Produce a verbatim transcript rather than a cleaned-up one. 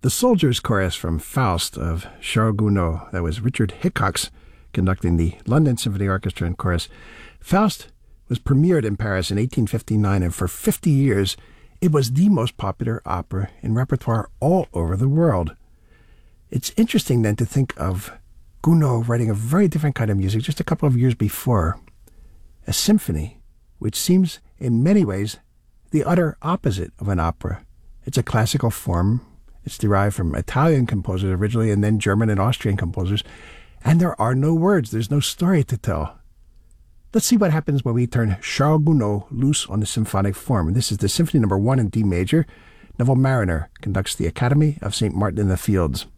The Soldiers Chorus from Faust of Charles Gounod. That was Richard Hickox conducting the London Symphony Orchestra and Chorus. Faust was premiered in Paris in eighteen fifty-nine, and for fifty years, it was the most popular opera in repertoire all over the world. It's interesting then to think of Gounod writing a very different kind of music just a couple of years before, a symphony, which seems in many ways the utter opposite of an opera. It's a classical form. It's derived from Italian composers originally and then German and Austrian composers. And there are no words. There's no story to tell. Let's see what happens when we turn Charles Gounod loose on the symphonic form. This is the Symphony Number One in D major. Neville Marriner conducts the Academy of Saint Martin in the Fields.